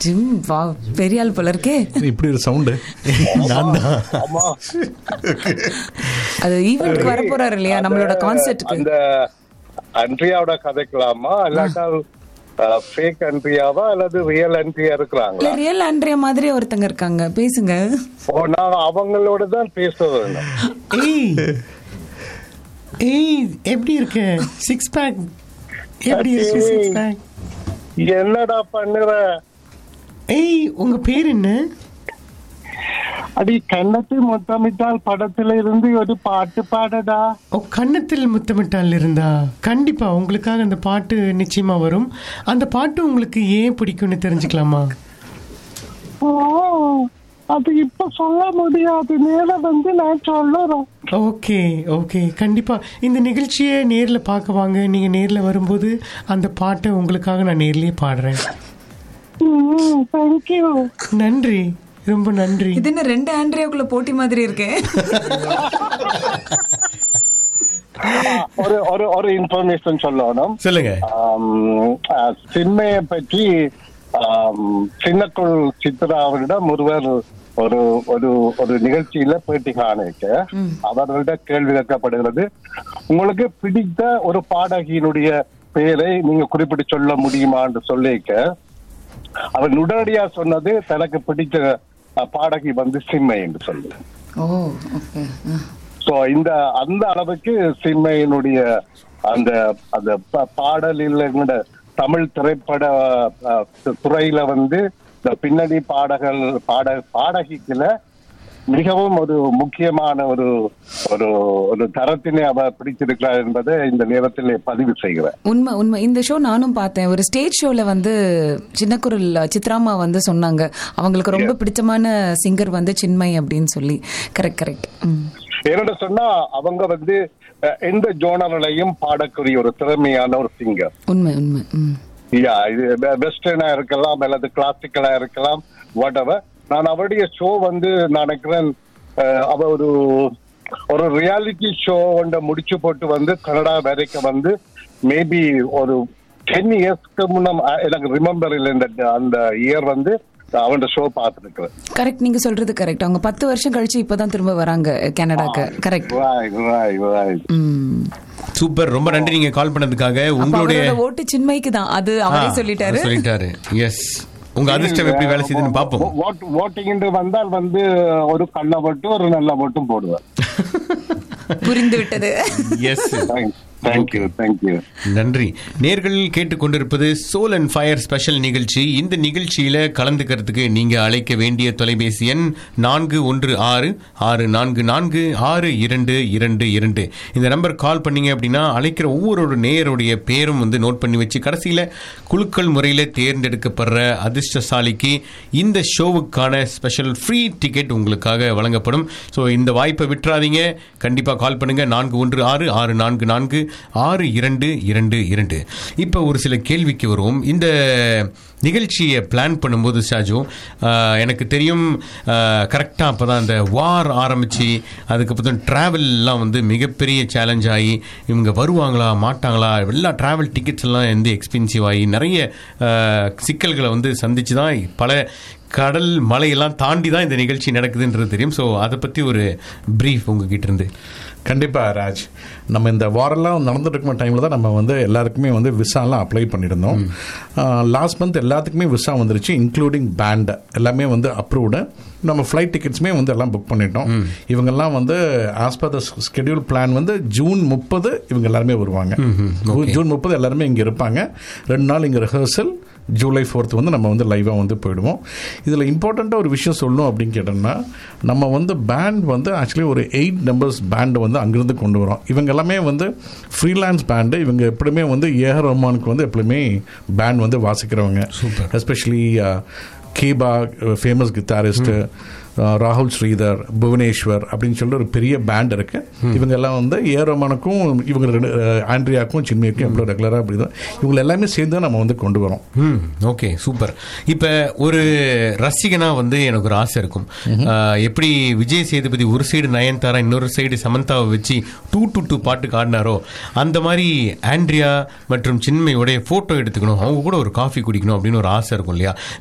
Gym வா, பெரிய ஆள் போல இருக்கே. இப்படி ஒரு சவுண்டு நான் தான். அது ஈவென்ட்க்கு வர போறாரு இல்லையா நம்மளோட கான்செர்ட்க்கு. அந்த அண்ட்ரியாவோட கதைக்கலாமா இல்லாட்டா ஃபேக் அண்ட்ரியாவா அல்லது ரியல் அண்ட்ரியா இருக்கிறாங்களா? இல்ல ரியல் அண்ட்ரியா மாதிரி ஒருத்தங்க இருக்காங்க, பேசுங்க. நான் அவங்களோட தான் பேச வேணும். ஏய் எப்படி இருக்கு சிக்ஸ் பேக்? எப்படி இருக்கு சிக்ஸ் பேக்? என்னடா பண்ணுற? ஏய் உங்க பேர் என்ன? அடி கன்னத்தில் முத்தமிட்டால் படத்துல இருந்து ஒரு பாட்டு பாடடா. ஓ, கன்னத்தில் முத்தமிட்டால் இருந்தா கண்டிப்பா உங்களுக்காக அந்த பாட்டு நிச்சயமா வரும். அந்த பாட்டு உங்களுக்கு ஏன் பிடிக்கும்னு தெரிஞ்சுக்கலாமா? அது இப்ப சொல்ல முடியாது, நேர வந்து நான் சொல்லுறேன். ஓகே ஓகே, கண்டிப்பா இந்த நிகழ்ச்சியை நேர்ல பார்க்க வாங்க. நீங்க நேர்ல வரும்போது அந்த பாட்டை உங்களுக்காக நான் நேர்லயே பாடுறேன். தேங்க்யூ. நன்றி, ரொம்ப நன்றி. இது என்ன ரெண்டு ஆண்ட்ரியாக்குள்ள போட்டி மாதிரி இருக்கு. ஒரு இன்ஃபர்மேஷன் சொல்லணும். சொல்லுங்க. சின்மையை பற்றி சின்னக்குள் சித்ரா அவரிடம் ஒருவர் ஒரு ஒரு ஒரு நிகழ்ச்சியில பேட்டி காணிக்க அவர்கள்ட்ட கேள்வி கேட்கப்படுகிறது, உங்களுக்கு பிடித்த ஒரு பாடகியினுடைய பெயரை நீங்க குறிப்பிட்டு சொல்ல முடியுமா என்று சொல்லிக்க அவர் உடனடியா சொன்னது தனக்கு பிடிச்ச பாடகி வந்து சின்மை என்று சொல்லு. சோ அந்த அளவுக்கு சின்மையினுடைய அந்த அந்த பாடலில் தமிழ் திரைப்பட துறையில வந்து இந்த பின்னணி பாடகிக்குல மிகவும் ஒரு முக்கியமான ஒரு ஒரு ஒரு தரத்தினை அவர் பிடிச்சிருக்கிறார் என்பதை இந்த நேரத்தில் பதிவு செய்கிறேன். உண்மை உண்மை. இந்த ஷோ நானும் பார்த்தேன். ஒரு ஸ்டேஜ் ஷோல வந்து சின்னக்குரல் சித்ராமா வந்து சொன்னாங்க அவங்களுக்கு ரொம்ப பிடிச்சமான சிங்கர் வந்து சின்மை அப்படின்னு சொல்லி. Correct correct. என்னோட சொன்னா அவங்க வந்து எந்த ஜோனரையும் பாடக்கூடிய ஒரு திறமையான ஒரு சிங்கர். உண்மை உண்மை. இது வெஸ்டர்னா இருக்கலாம் அல்லது கிளாசிக்கலா இருக்கலாம், வாட் எவர். நான் அவருடைய ஷோ வந்து நான் நினைக்கிறேன் அவ ஒரு ரியாலிட்டி ஷோ ஒன்றை முடிச்சு போட்டு வந்து கனடா வரைக்கும் வந்து மேபி ஒரு 10 இயர்ஸ்க்கு முன்ன எனக்கு ரிமெம்பர் இல்லை அந்த இயர் வந்து அவன் ஷோ பார்த்துருக்கேன். கரெக்ட், நீங்க சொல்றது கரெக்ட். அவங்க 10 வருஷம் கழிச்சு இப்பதான் திரும்ப வராங்க கனடாக்கு. கரெக்ட். சூப்பர், ரொம்ப நன்றி நீங்க கால் பண்ணதுக்காக. உங்களுடைய ஓட்டு சின்மைக்கு தான், அது அவரே சொல்லிட்டாரு. எஸ், உங்க அதிர்ஷ்டம் எப்படி வேலை செய்யுதுன்னு பாப்போம். ஓட்டிங் வந்தால் வந்து ஒரு கள்ள மட்டும் ஒரு நல்ல மட்டும் போடுவார். புரிந்து விட்டது. S, thank you thank you. நன்றி. நேர்கள் கேட்டுக்கொண்டிருப்பது சோல் அண்ட் ஃபயர் ஸ்பெஷல் நிகழ்ச்சி. இந்த நிகழ்ச்சியில கலந்துக்கிறதுக்கு நீங்க அழைக்க வேண்டிய தொலைபேசி எண் 4164446222. இந்த நம்பர் கால் பண்ணீங்க அப்படின்னா அழைக்கிற ஒவ்வொரு நேயருடைய பேரும் வந்து நோட் பண்ணி வச்சு கடைசியில குலுக்கல் முறையில தேர்ந்தெடுக்கப்படுற அதிர்ஷ்டசாலிக்கு இந்த ஷோவுக்கான ஸ்பெஷல் ஃப்ரீ டிக்கெட் உங்களுக்காக வழங்கப்படும். ஸோ இந்த வாய்ப்பை விட்டுறாதீங்க, கண்டிப்பா கால் பண்ணுங்க 4166446222. இப்போ ஒரு சில கேள்விக்கு வருவோம். இந்த நிகழ்ச்சியை பிளான் பண்ணும்போது ஷாஜு, எனக்கு தெரியும் கரெக்டாக அப்போ தான் இந்த வார் ஆரம்பித்து அதுக்கப்புறம் ட்ராவல்லாம் வந்து மிகப்பெரிய சேலஞ்ச் ஆகி இவங்க வருவாங்களா மாட்டாங்களா, எல்லா ட்ராவல் டிக்கெட்ஸ் எல்லாம் வந்து எக்ஸ்பென்சிவ் ஆகி நிறைய சிக்கல்களை வந்து சந்திச்சு தான் பல கடல் மலையெல்லாம் தாண்டி தான் இந்த நிகழ்ச்சி நடக்குதுன்றது தெரியும். ஸோ அதை பற்றி ஒரு ப்ரீஃப் உங்ககிட்ட இருந்து. கண்டிப்பாக ராஜ், நம்ம இந்த வாரெல்லாம் நடந்துட்டு இருக்கிற டைமில் தான் நம்ம வந்து எல்லாருக்குமே வந்து விசாலாம் அப்ளை பண்ணியிருந்தோம். லாஸ்ட் மந்த் எல்லாத்துக்குமே விசா வந்துருச்சு, இன்க்ளூடிங் பேண்ட் எல்லாமே வந்து அப்ரூவ்டு. நம்ம ஃப்ளைட் டிக்கெட்ஸுமே வந்து எல்லாம் புக் பண்ணிட்டோம். இவங்கெல்லாம் வந்து as per the schedule plan வந்து ஜூன் 30 இவங்க எல்லாருமே வருவாங்க. ஜூன் 30 எல்லாருமே இங்கே இருப்பாங்க. 2 நாள் இங்கே ரிஹர்சல். ஜூலை 4 வந்து நம்ம வந்து லைவாக வந்து போயிடுவோம். இதில் இம்பார்ட்டண்ட்டாக ஒரு விஷயம் சொல்லணும் அப்படின்னு கேட்டோம்னா, நம்ம வந்து பேண்ட் வந்து ஆக்சுவலி ஒரு 8 மெம்பர்ஸ் பேண்டு வந்து அங்கிருந்து கொண்டு வரோம். இவங்க எல்லாமே வந்து ஃப்ரீலான்ஸ் பேண்டு. இவங்க எப்படியுமே வந்து ஏஆர் ரஹ்மானுக்கு வந்து எப்பவுமே பேண்ட் வந்து வாசிக்கிறவங்க. எஸ்பெஷலி கேபா ஃபேமஸ் கிட்டாரிஸ்ட்டு, ராகுல் ஸ்ரீதர், புவனேஸ்வர் அப்படின்னு சொல்லிட்டு ஒரு பெரிய பேண்ட் இருக்கு. இவங்க எல்லாம் வந்து ஏரோமானுக்கும் இவங்க ஆண்ட்ரியாக்கும் சின்மைக்கும் எவ்வளோ ரெகுலராக அப்படி தான் இவங்க எல்லாமே சேர்ந்து நம்ம வந்து கொண்டு வரோம். Okay, super. இப்போ ஒரு ரசிகனா வந்து எனக்கு ஒரு ஆசை இருக்கும். எப்படி விஜய் சேதுபதி ஒரு சைடு நயன்தாரா இன்னொரு சைடு சமந்தாவை வச்சு 2-2 பாட்டுக்கு ஆடினாரோ அந்த மாதிரி ஆண்ட்ரியா மற்றும் சின்மையோடைய ஃபோட்டோ எடுத்துக்கணும், அவங்க கூட ஒரு காஃபி குடிக்கணும் அப்படின்னு ஒரு ஆசை இருக்கும் இல்லையா?